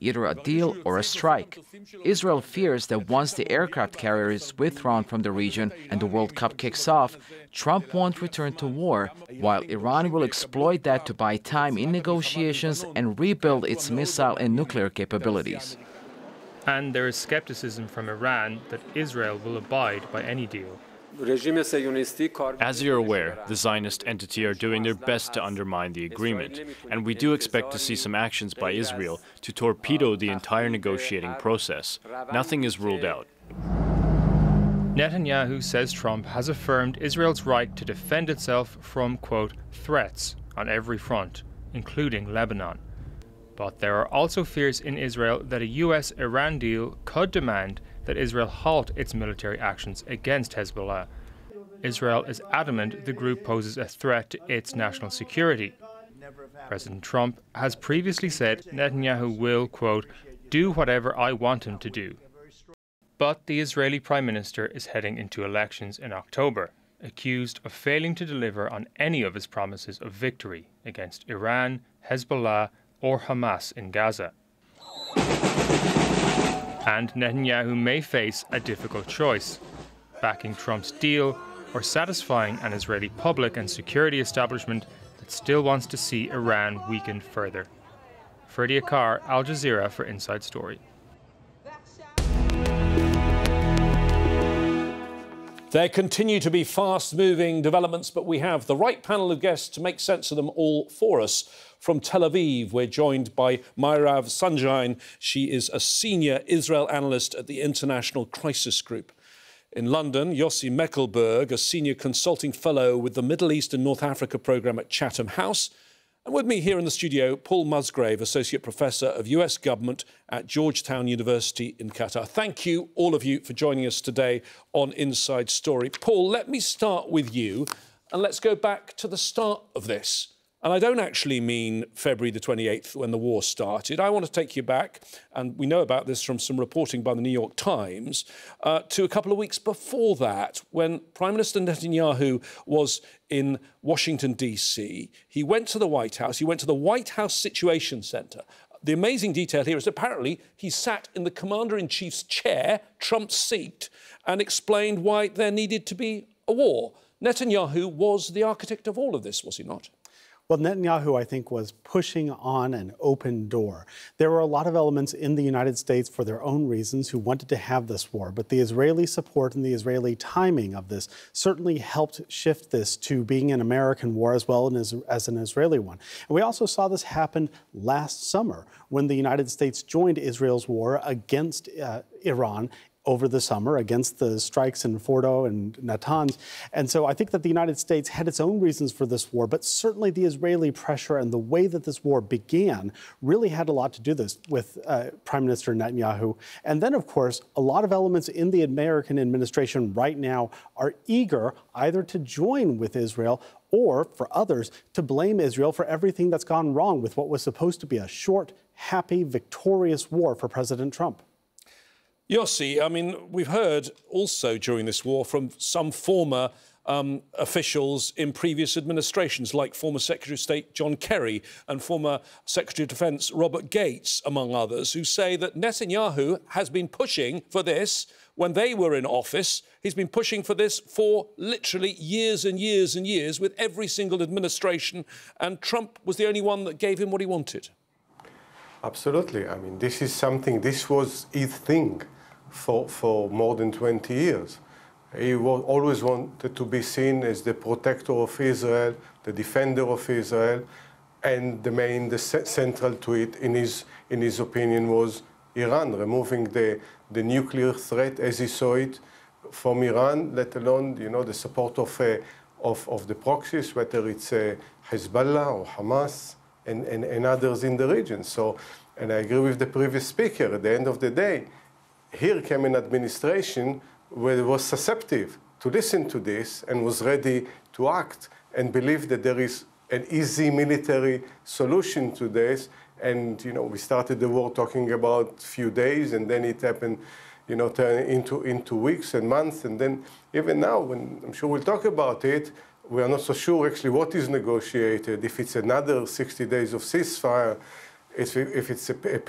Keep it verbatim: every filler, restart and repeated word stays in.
either a deal or a strike. Israel fears that once the aircraft carrier is withdrawn from the region and the World Cup kicks off, Trump won't return to war, while Iran will exploit that to buy time in negotiations and rebuild its missile and nuclear capabilities. And there is skepticism from Iran that Israel will abide by any deal. As you're aware, the Zionist entity are doing their best to undermine the agreement, and we do expect to see some actions by Israel to torpedo the entire negotiating process. Nothing is ruled out. Netanyahu says Trump has affirmed Israel's right to defend itself from, quote, threats on every front, including Lebanon. But there are also fears in Israel that a U S Iran deal could demand that Israel halt its military actions against Hezbollah. Israel is adamant the group poses a threat to its national security. President Trump has previously said Netanyahu will, quote, do whatever I want him to do. But the Israeli Prime Minister is heading into elections in October, accused of failing to deliver on any of his promises of victory against Iran, Hezbollah, or Hamas in Gaza. And Netanyahu may face a difficult choice: backing Trump's deal or satisfying an Israeli public and security establishment that still wants to see Iran weakened further. Ferdy Akar, Al Jazeera for Inside Story. There continue to be fast-moving developments, but we have the right panel of guests to make sense of them all for us. From Tel Aviv, we're joined by Mayrav Sanjayan. She is a senior Israel analyst at the International Crisis Group. In London, Yossi Meckelberg, a senior consulting fellow with the Middle East and North Africa programme at Chatham House. And with me here in the studio, Paul Musgrave, Associate Professor of U S Government at Georgetown University in Qatar. Thank you, all of you, for joining us today on Inside Story. Paul, let me start with you, and let's go back to the start of this. And I don't actually mean February the twenty-eighth, when the war started. I want to take you back, and we know about this from some reporting by the New York Times, uh, to a couple of weeks before that, when Prime Minister Netanyahu was in Washington, D C. He went to the White House. He went to the White House Situation Center. The amazing detail here is apparently he sat in the Commander-in-Chief's chair, Trump's seat, and explained why there needed to be a war. Netanyahu was the architect of all of this, was he not? Well, Netanyahu, I think, was pushing on an open door. There were a lot of elements in the United States, for their own reasons, who wanted to have this war. But the Israeli support and the Israeli timing of this certainly helped shift this to being an American war as well as, as an Israeli one. And we also saw this happen last summer when the United States joined Israel's war against uh, Iran over the summer against the strikes in Fordo and Natanz. And so I think that the United States had its own reasons for this war, but certainly the Israeli pressure and the way that this war began really had a lot to do this with uh, Prime Minister Netanyahu. And then, of course, a lot of elements in the American administration right now are eager either to join with Israel or, for others, to blame Israel for everything that's gone wrong with what was supposed to be a short, happy, victorious war for President Trump. Yossi, I mean, we've heard also during this war from some former um, officials in previous administrations, like former Secretary of State John Kerry and former Secretary of Defence Robert Gates, among others, who say that Netanyahu has been pushing for this when they were in office. He's been pushing for this for literally years and years and years with every single administration, and Trump was the only one that gave him what he wanted. Absolutely. I mean, this is something, this was his thing for, for more than twenty years. He always wanted to be seen as the protector of Israel, the defender of Israel, and the main, the central to it, in his, in his opinion, was Iran, removing the, the nuclear threat as he saw it from Iran, let alone, you know, the support of, uh, of, of the proxies, whether it's uh, Hezbollah or Hamas, And, and, and others in the region. So, and I agree with the previous speaker, at the end of the day, here came an administration where it was susceptible to listen to this and was ready to act and believe that there is an easy military solution to this. And, you know, we started the war talking about a few days, and then it happened, you know, turn into, into weeks and months. And then even now, when I'm sure we'll talk about it, we are not so sure actually what is negotiated, if it's another sixty days of ceasefire, if it's a